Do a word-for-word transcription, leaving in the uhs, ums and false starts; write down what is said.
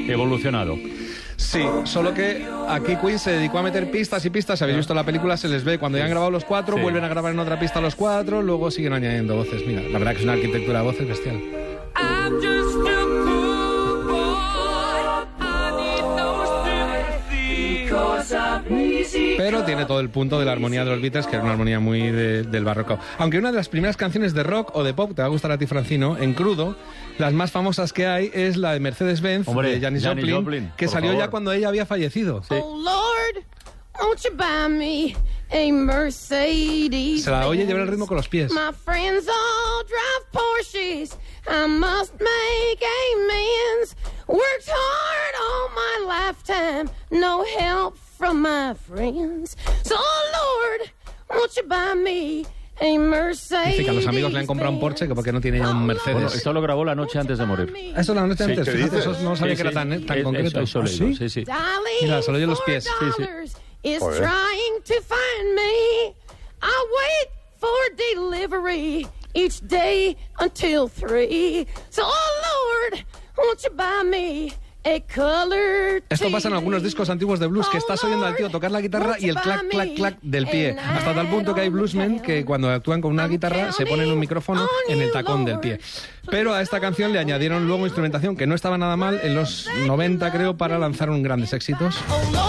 evolucionado. Sí, solo que aquí Queen se dedicó a meter pistas y pistas. Si habéis visto la película, se les ve cuando ya han grabado los cuatro, sí. vuelven a grabar en otra pista los cuatro, luego siguen añadiendo voces. Mira, la verdad que es una arquitectura de voces bestial. Pero tiene todo el punto de la armonía de los Beatles, que es una armonía muy de, del barroco. Aunque una de las primeras canciones de rock o de pop, te va a gustar a ti, Francino, en crudo, las más famosas que hay es la de Mercedes-Benz, Hombre, de Janis Joplin, Joplin, que salió favor. ya cuando ella había fallecido. Sí. Oh Lord, won't you buy me a Mercedes? Se la oye llevar el ritmo con los pies. My friends all drive Porsches. I must make amends. Worked hard all my lifetime. No help from my friends. So Lord, won't you buy me a Mercedes? Dice que a los amigos le han comprado un Porsche porque no tiene ya un Mercedes. Bueno, esto lo grabó la noche antes de morir. Eso la noche Sí, antes, ¿qué fíjate, dices? eso no sabía Sí, que era sí. tan, tan Eh, concreto. eso, eso ¿Ah, leído, sí? sí, sí. Mira, solo oye los pies. Sí, sí. Is Joder. trying to find me. I wait for delivery each day until three. So, oh Lord, won't you buy me a colored Esto pasa en algunos discos antiguos de blues, que estás oyendo al tío tocar la guitarra y el clac, clac, clac del pie. Hasta tal punto que hay bluesmen que cuando actúan con una guitarra se ponen un micrófono en el tacón del pie. Pero a esta canción le añadieron luego instrumentación que no estaba nada mal en los noventa, creo, para lanzar un grandes éxitos. Oh Lord,